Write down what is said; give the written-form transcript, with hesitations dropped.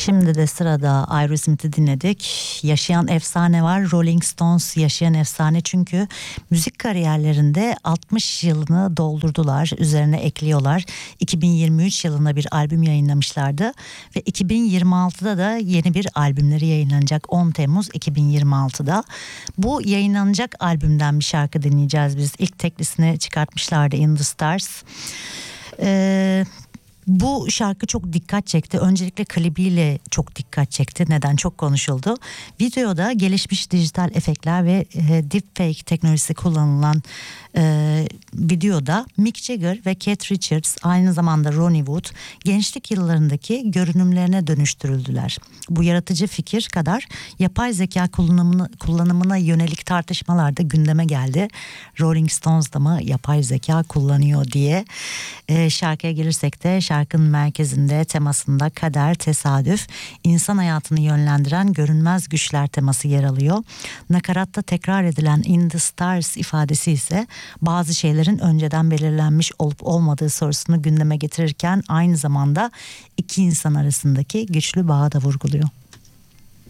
Şimdi de sırada Aerosmith'i dinledik. Yaşayan efsane var. Rolling Stones yaşayan efsane, çünkü müzik kariyerlerinde 60 yılını doldurdular. Üzerine ekliyorlar. 2023 yılında bir albüm yayınlamışlardı ve 2026'da da yeni bir albümleri yayınlanacak. 10 Temmuz 2026'da. Bu yayınlanacak albümden bir şarkı dinleyeceğiz biz. İlk teklisini çıkartmışlardı, In The Stars. Bu şarkı çok dikkat çekti. Öncelikle klibiyle çok dikkat çekti. Neden? Çok konuşuldu. Videoda gelişmiş dijital efektler ve deepfake teknolojisi kullanılan videoda Mick Jagger ve Keith Richards, aynı zamanda Ronnie Wood, gençlik yıllarındaki görünümlerine dönüştürüldüler. Bu yaratıcı fikir kadar yapay zeka kullanımına yönelik tartışmalar da gündeme geldi. Rolling Stones da mı yapay zeka kullanıyor diye. Şarkıya gelirsek de şarkının merkezinde, temasında kader, tesadüf, insan hayatını yönlendiren görünmez güçler teması yer alıyor. Nakaratta tekrar edilen In The Stars ifadesi ise bazı şeylerin önceden belirlenmiş olup olmadığı sorusunu gündeme getirirken aynı zamanda iki insan arasındaki güçlü bağı da vurguluyor.